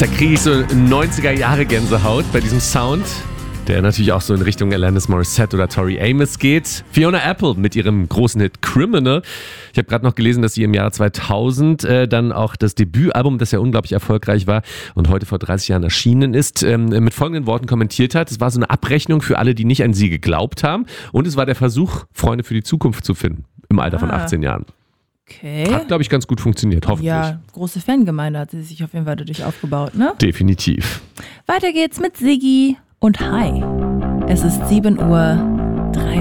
Da kriege ich so 90er-Jahre-Gänsehaut bei diesem Sound, der natürlich auch so in Richtung Alanis Morissette oder Tori Amos geht. Fiona Apple mit ihrem großen Hit Criminal. Ich habe gerade noch gelesen, dass sie im Jahre 2000 dann auch das Debütalbum, das ja unglaublich erfolgreich war und heute vor 30 Jahren erschienen ist, mit folgenden Worten kommentiert hat. Es war so eine Abrechnung für alle, die nicht an sie geglaubt haben. Und es war der Versuch, Freunde für die Zukunft zu finden im Alter von 18 Jahren. Okay. Hat, glaube ich, ganz gut funktioniert, hoffentlich. Ja, große Fangemeinde hat sie sich auf jeden Fall dadurch aufgebaut, ne? Definitiv. Weiter geht's mit Siggi und Hi. Es ist 7:03 Uhr.